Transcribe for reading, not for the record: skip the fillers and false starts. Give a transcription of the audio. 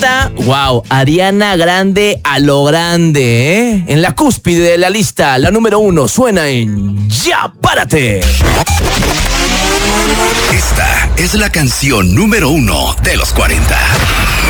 Wow, Ariana Grande a lo grande, ¿eh? En la cúspide de la lista, la número 1 suena en Ya Párate. Esta es la canción número 1 de los 40.